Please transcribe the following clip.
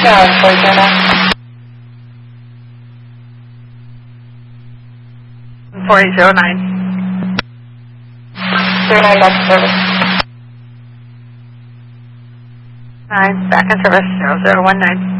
4009. 09 back to service. 9, back in service, 0019.